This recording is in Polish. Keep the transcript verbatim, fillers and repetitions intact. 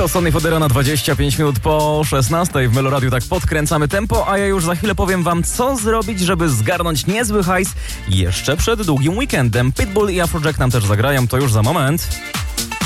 To Sonny Fodera na dwadzieścia pięć minut po szesnastej w Meloradiu. Tak podkręcamy tempo, a ja już za chwilę powiem wam, co zrobić, żeby zgarnąć niezły hajs jeszcze przed długim weekendem. Pitbull i Afrojack nam też zagrają, to już za moment.